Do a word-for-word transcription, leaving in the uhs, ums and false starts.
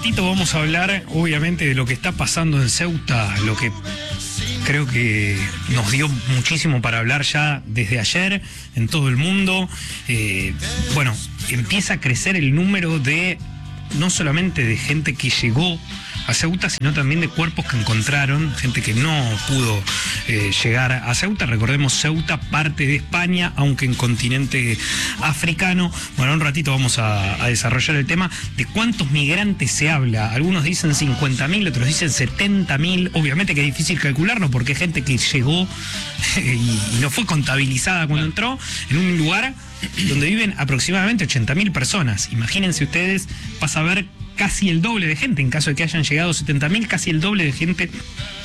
ratito vamos a hablar, obviamente, de lo que está pasando en Ceuta, lo que creo que nos dio muchísimo para hablar ya desde ayer en todo el mundo. Eh, bueno, empieza a crecer el número de, no solamente de gente que llegó a Ceuta, sino también de cuerpos que encontraron, gente que no pudo eh, llegar a Ceuta. Recordemos, Ceuta, parte de España, aunque en continente africano. Bueno, un ratito vamos a, a desarrollar el tema de cuántos migrantes se habla. Algunos dicen cincuenta mil, otros dicen setenta mil. Obviamente que es difícil calcularlo porque hay gente que llegó y, y no fue contabilizada cuando entró en un lugar donde viven aproximadamente ochenta mil personas. Imagínense ustedes, pasa a ver casi el doble de gente, en caso de que hayan llegado setenta mil, casi el doble de gente